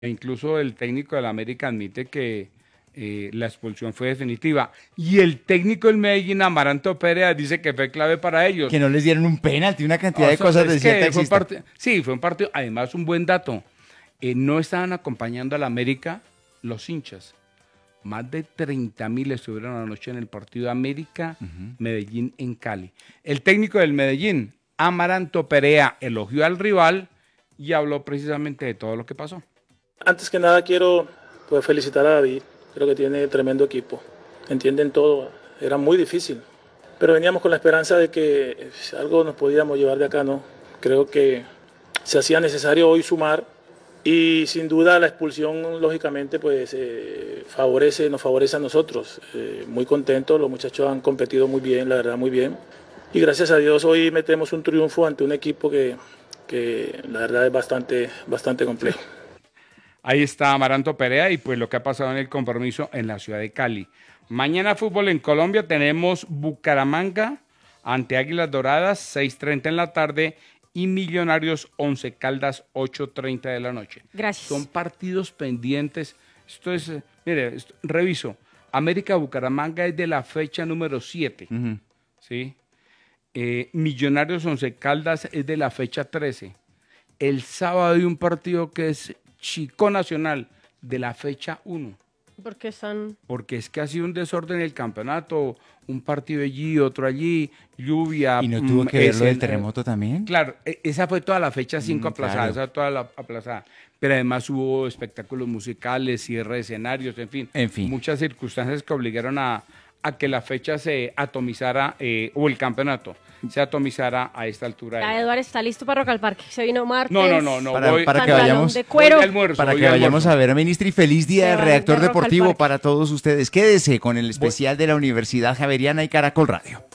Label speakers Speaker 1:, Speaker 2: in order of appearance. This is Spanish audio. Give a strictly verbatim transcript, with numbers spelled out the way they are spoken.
Speaker 1: E incluso el técnico del América admite que eh, la expulsión fue definitiva. Y el técnico del Medellín, Amaranto Perea, dice que fue clave para ellos.
Speaker 2: Que no les dieron un penalti, una cantidad
Speaker 1: O
Speaker 2: de
Speaker 1: sea,
Speaker 2: cosas,
Speaker 1: es
Speaker 2: decía el
Speaker 1: que fue un
Speaker 2: taxista.
Speaker 1: partido, sí, fue un partido, además un buen dato. Eh, no estaban acompañando al América los hinchas. Más de treinta mil estuvieron anoche en el partido América-Medellín en Cali. El técnico del Medellín, Amaranto Perea, elogió al rival y habló precisamente de todo lo que pasó.
Speaker 3: Antes que nada quiero pues, felicitar a David, creo que tiene tremendo equipo, entienden todo, era muy difícil, pero veníamos con la esperanza de que algo nos podíamos llevar de acá, ¿no? Creo que se hacía necesario hoy sumar y sin duda la expulsión lógicamente pues eh, favorece, nos favorece a nosotros, eh, muy contentos, los muchachos han competido muy bien, la verdad muy bien, y gracias a Dios hoy metemos un triunfo ante un equipo que, que la verdad es bastante, bastante complejo.
Speaker 1: Ahí está Amaranto Perea y pues lo que ha pasado en el compromiso en la ciudad de Cali. Mañana fútbol en Colombia tenemos Bucaramanga ante Águilas Doradas, seis treinta en la tarde, y Millonarios Once Caldas, ocho treinta de la noche.
Speaker 4: Gracias.
Speaker 1: Son partidos pendientes. Esto es, eh, mire, esto- reviso. América Bucaramanga es de la fecha número siete,
Speaker 2: Ujú.
Speaker 1: ¿sí? Eh, Millonarios Once Caldas es de la fecha trece. El sábado hay un partido que es Chico Nacional de la fecha uno,
Speaker 4: Porque están...
Speaker 1: porque es que ha sido un desorden en el campeonato, un partido allí, otro allí, lluvia.
Speaker 2: ¿Y no tuvo
Speaker 1: mm,
Speaker 2: que ver lo del
Speaker 1: escena-
Speaker 2: terremoto también?
Speaker 1: Claro, e- esa fue toda la fecha cinco
Speaker 2: Mm,
Speaker 1: aplazada,
Speaker 2: claro.
Speaker 1: esa toda la aplazada. Pero además hubo espectáculos musicales, cierre de escenarios, en fin.
Speaker 2: En fin.
Speaker 1: Muchas circunstancias que obligaron a, a que la fecha se atomizara, eh, o el campeonato se atomizara a esta altura.
Speaker 4: Ya
Speaker 1: de-
Speaker 4: Eduardo está listo para Rock al Parque. Se vino martes.
Speaker 1: No, no, no, no.
Speaker 2: Para-
Speaker 1: voy,
Speaker 2: para que
Speaker 4: pantalón
Speaker 2: vayamos-
Speaker 4: de cuero.
Speaker 1: voy de almuerzo,
Speaker 2: Para
Speaker 1: voy
Speaker 2: que
Speaker 1: de
Speaker 2: vayamos
Speaker 1: almuerzo.
Speaker 2: a ver a Ministri, feliz día
Speaker 4: Se
Speaker 2: del
Speaker 4: van
Speaker 2: redactor
Speaker 4: de Rock al
Speaker 2: deportivo
Speaker 4: Parque.
Speaker 2: para todos ustedes. Quédese con el especial de la Universidad Javeriana y Caracol Radio.